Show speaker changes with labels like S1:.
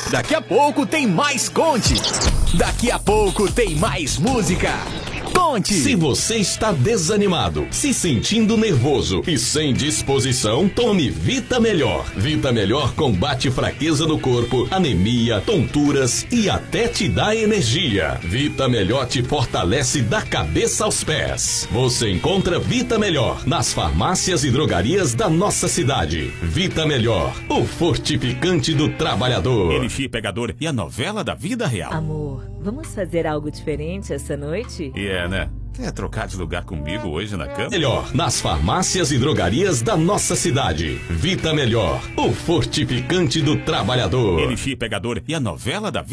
S1: Daqui a pouco tem mais Conte. Daqui a pouco tem mais música. Conte!
S2: Se você está desanimado, se sentindo nervoso e sem disposição, tome Vita Melhor. Vita Melhor combate fraqueza no corpo, anemia, tonturas e até te dá energia. Vita Melhor te fortalece da cabeça aos pés. Você encontra Vita Melhor nas farmácias e drogarias da nossa cidade. Vita Melhor, o fortificante do trabalhador.
S3: Elixir Pegador e a novela da vida real.
S4: Amor, vamos fazer algo diferente essa noite?
S3: Né? Quer trocar de lugar comigo hoje na cama?
S2: Melhor nas farmácias e drogarias da nossa cidade. Vita Melhor, o fortificante do trabalhador.
S3: Elixir Pegador e a novela da vida